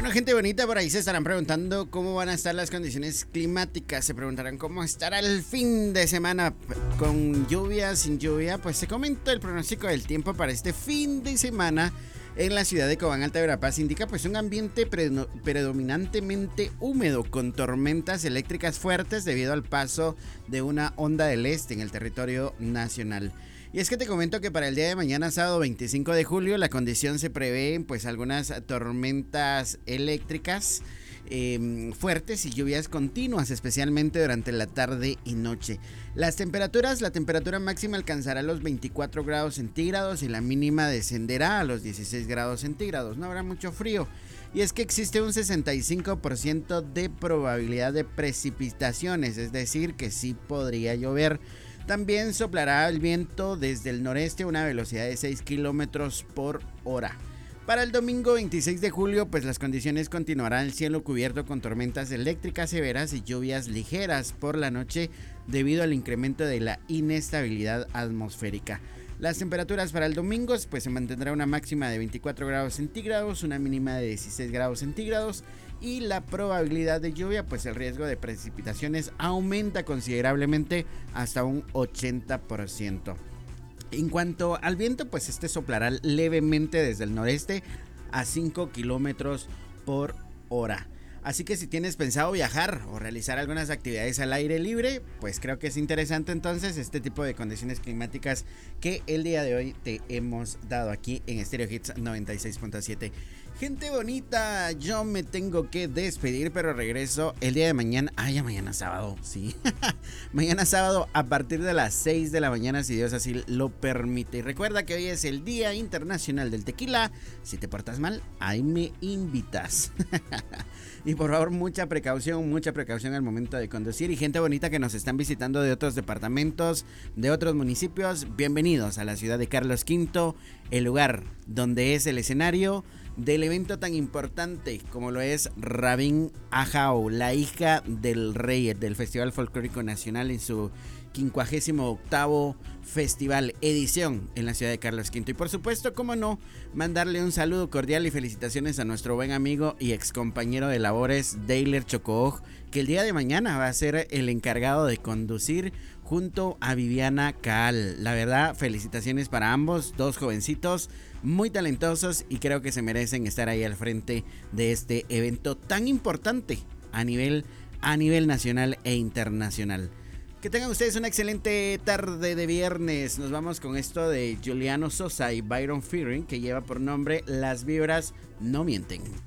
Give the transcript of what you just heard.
Bueno, gente bonita, por ahí se estarán preguntando cómo van a estar las condiciones climáticas. Se preguntarán cómo estará el fin de semana, con lluvia, sin lluvia. Pues se comenta el pronóstico del tiempo para este fin de semana en la ciudad de Cobán, Alta Verapaz. Indica pues un ambiente predominantemente húmedo, con tormentas eléctricas fuertes debido al paso de una onda del este en el territorio nacional. Y es que te comento que para el día de mañana, sábado 25 de julio, la condición se prevé pues algunas tormentas eléctricas fuertes y lluvias continuas, especialmente durante la tarde y noche. La temperatura máxima alcanzará los 24 grados centígrados y la mínima descenderá a los 16 grados centígrados. No habrá mucho frío. Y es que existe un 65% de probabilidad de precipitaciones, es decir, que sí podría llover. También soplará el viento desde el noreste a una velocidad de 6 kilómetros por hora. Para el domingo 26 de julio, pues las condiciones continuarán el cielo cubierto con tormentas eléctricas severas y lluvias ligeras por la noche debido al incremento de la inestabilidad atmosférica. Las temperaturas para el domingo pues se mantendrá una máxima de 24 grados centígrados, una mínima de 16 grados centígrados y la probabilidad de lluvia, pues el riesgo de precipitaciones aumenta considerablemente hasta un 80%. En cuanto al viento, pues este soplará levemente desde el noreste a 5 kilómetros por hora. Así que si tienes pensado viajar o realizar algunas actividades al aire libre, pues creo que es interesante entonces este tipo de condiciones climáticas que el día de hoy te hemos dado aquí en Stereo Hits 96.7. Gente bonita, yo me tengo que despedir, pero regreso el día de mañana. Ya mañana sábado, sí. Mañana sábado a partir de las 6 de la mañana, si Dios así lo permite. Y recuerda que hoy es el Día Internacional del Tequila. Si te portas mal, ahí me invitas. Y por favor, mucha precaución al momento de conducir. Y gente bonita que nos están visitando de otros departamentos, de otros municipios, bienvenidos a la ciudad de Carlos V, el lugar donde es el escenario del evento tan importante como lo es Rabín Ajao, la hija del rey, del Festival Folclórico Nacional, en su 58º festival edición en la ciudad de Carlos V. Y por supuesto, cómo no, mandarle un saludo cordial y felicitaciones a nuestro buen amigo y ex compañero de labores, Deiler Chocooj, que el día de mañana va a ser el encargado de conducir junto a Viviana Caal. La verdad, felicitaciones para ambos, dos jovencitos muy talentosos, y creo que se merecen estar ahí al frente de este evento tan importante a nivel nacional e internacional. Que tengan ustedes una excelente tarde de viernes. Nos vamos con esto de Juliano Sosa y Byron Fearing, que lleva por nombre Las Vibras No Mienten.